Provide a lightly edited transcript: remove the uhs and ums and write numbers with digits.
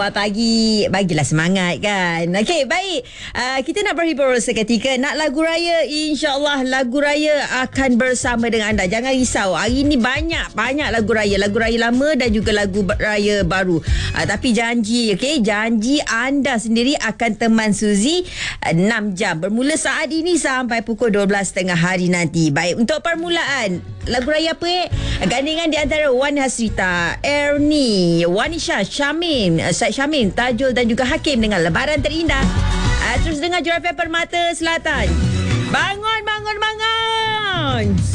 awal pagi, bagilah semangat kan. Okey, baik. Kita nak berhibur seketika. Nak lagu raya, insya-Allah lagu raya akan bersama dengan anda. Jangan risau. Hari ni banyak lagu raya lama dan juga lagu raya baru. Tapi janji, okey, janji anda sendiri akan teman Suzy 6 jam bermula saat ini sampai pukul 12.30 hari nanti. Baik, untuk permulaan lagu raya apa gandingan di antara Wan Hasrita, Ernie, Wanisha, Syamin, Syed Syamin, Tajul dan juga Hakim dengan Lebaran Terindah. Terus dengar Jurafe Permata Selatan. Bangun, bangun, bangun.